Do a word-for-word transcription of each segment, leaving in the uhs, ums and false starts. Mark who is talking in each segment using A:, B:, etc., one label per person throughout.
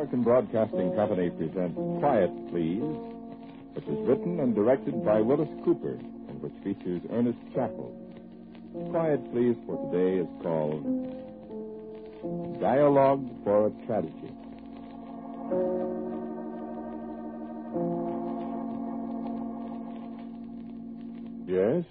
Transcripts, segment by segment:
A: American Broadcasting Company presents Quiet Please, which is written and directed by Willis Cooper, and which features Ernest Chappell. Quiet Please for today is called Dialogue for a Tragedy. Yes?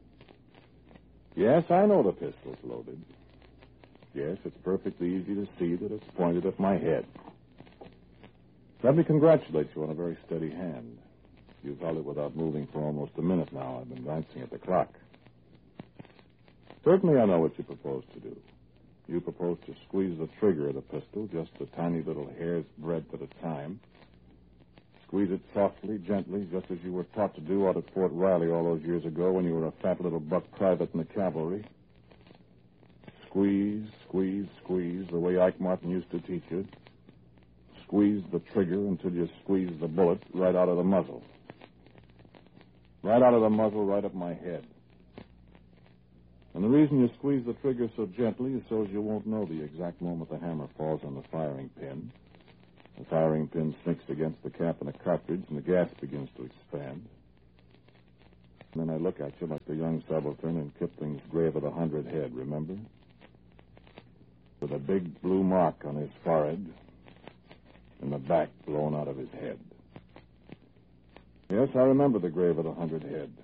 A: Yes, I know the pistol's loaded. Yes, it's perfectly easy to see that it's pointed at my head. Let me congratulate you on a very steady hand. You've held it without moving for almost a minute now. I've been glancing at the clock. Certainly I know what you propose to do. You propose to squeeze the trigger of the pistol just a tiny little hair's breadth at a time. Squeeze it softly, gently, just as you were taught to do out at Fort Riley all those years ago when you were a fat little buck private in the cavalry. Squeeze, squeeze, squeeze, the way Ike Martin used to teach you. Squeeze the trigger until you squeeze the bullet right out of the muzzle. Right out of the muzzle, right up my head. And the reason you squeeze the trigger so gently is so as you won't know the exact moment the hammer falls on the firing pin. The firing pin snicks against the cap in a cartridge, and the gas begins to expand. And then I look at you like the young subaltern in Kipling's Grave of the Hundred Head, remember? With a big blue mark on his forehead and the back blown out of his head. Yes, I remember the Grave of the Hundred Head.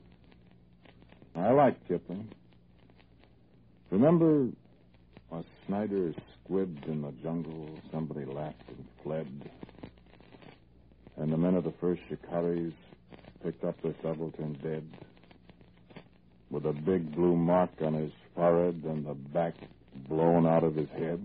A: I like Kipling. Remember a Snyder squibbed in the jungle, somebody laughed and fled, and the men of the first Shikaris picked up the subaltern dead with a big blue mark on his forehead and the back blown out of his head?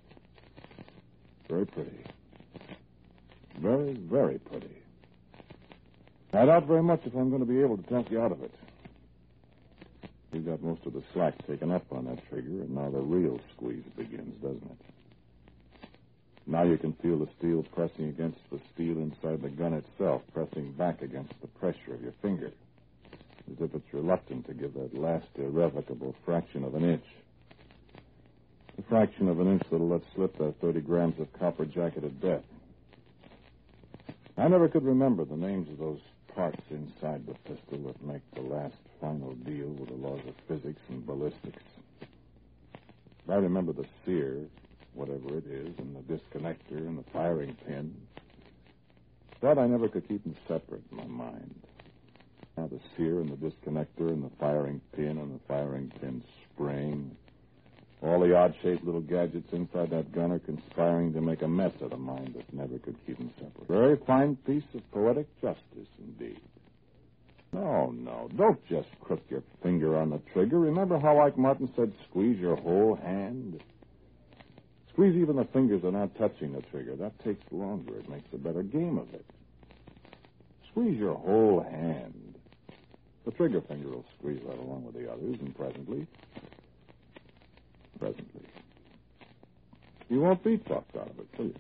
A: Very pretty. Very, very pretty. I doubt very much if I'm going to be able to talk you out of it. You got most of the slack taken up on that trigger, and now the real squeeze begins, doesn't it? Now you can feel the steel pressing against the steel inside the gun itself, pressing back against the pressure of your finger, as if it's reluctant to give that last irrevocable fraction of an inch. A fraction of an inch that'll let slip that thirty grams of copper jacketed death. I never could remember the names of those parts inside the pistol that make the last final deal with the laws of physics and ballistics. I remember the sear, whatever it is, and the disconnector and the firing pin. That I never could keep them separate in my mind. Now the sear and the disconnector and the firing pin and the firing pin spring. All the odd-shaped little gadgets inside that gun are conspiring to make a mess of the mind that never could keep them separate. Very fine piece of poetic justice, indeed. No, no, don't just crook your finger on the trigger. Remember how Ike Martin said, squeeze your whole hand? Squeeze even the fingers that aren't touching the trigger. That takes longer. It makes a better game of it. Squeeze your whole hand. The trigger finger will squeeze right along with the others, and presently... Presently. You won't be talked out of it, will you?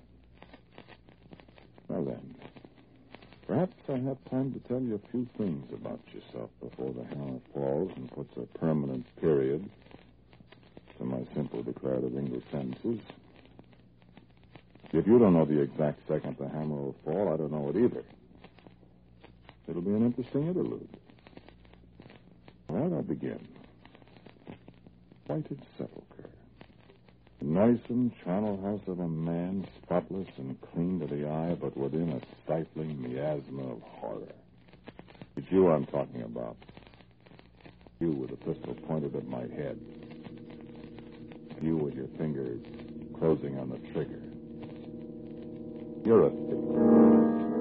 A: Well, then, perhaps I have time to tell you a few things about yourself before the hammer falls and puts a permanent period to my simple declarative English sentences. If you don't know the exact second the hammer will fall, I don't know it either. It'll be an interesting interlude. All right, I'll begin. Whited sepulchre. The noisome charnel house of a man, spotless and clean to the eye, but within a stifling miasma of horror. It's you I'm talking about. You with a pistol pointed at my head. You with your fingers closing on the trigger. You're a thief.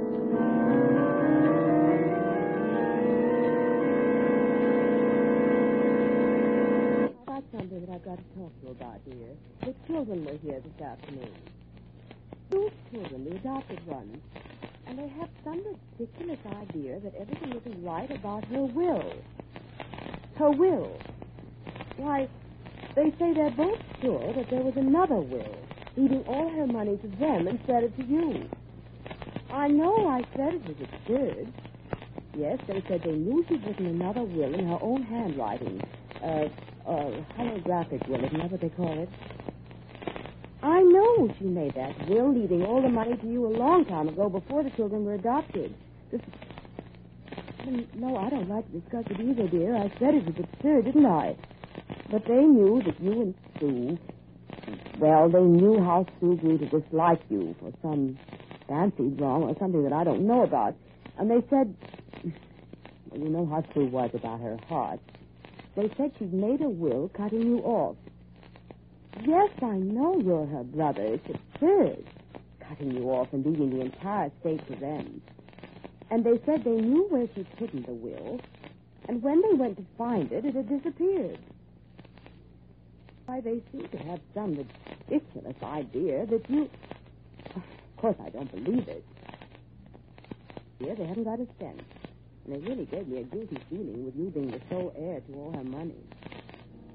B: Something that I've got to talk to you about, dear. The children were here this afternoon. Two children, the adopted ones. And they have some ridiculous idea that everything isn't right about her will. Her will. Why, they say they're both sure that there was another will, leaving all her money to them instead of to you. I know I said it was absurd. Yes, they said they knew she'd written another will in her own handwriting. Uh... Uh, holographic will, isn't that what they call it? I know know she made that will, leaving all the money to you a long time ago before the children were adopted. This... No, I don't like to discuss it either, dear. I said it was absurd, didn't I? But they knew that you and Sue... Well, they knew how Sue grew to dislike you for some fancied wrong or something that I don't know about. And they said... Well, you know how Sue was about her heart. They said she'd made a will cutting you off. Yes, I know you're her brother. It's absurd. Cutting you off and leaving the entire estate to them. And they said they knew where she'd hidden the will. And when they went to find it, it had disappeared. Why, they seem to have some ridiculous idea that you... Of course, I don't believe it. Yeah, they haven't got a cent. And they really gave me a guilty feeling with you being the sole heir to all her money.